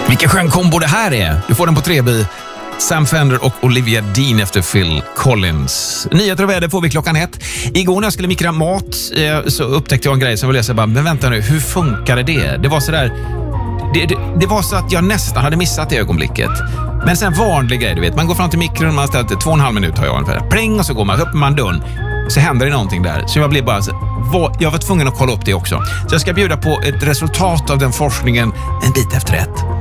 Vilken skön kombo det här är. Du får den på 3B. Sam Fender och Olivia Dean efter Phil Collins. Nyheter och väder får vi 1:00. Igår när jag skulle mikra mat så upptäckte jag en grej som jag ville säga. Men vänta nu, hur funkade det? Det var så där... Det var så att jag nästan hade missat det ögonblicket. Men sen vanlig grej, du vet. Man går fram till mikron, man har ställt 2,5 minuter har jag ungefär. Pling och så går man, öppnar man dörren. Så händer det någonting där. Så jag blev bara så... Jag var tvungen att kolla upp det också. Så jag ska bjuda på ett resultat av den forskningen en bit efter ett.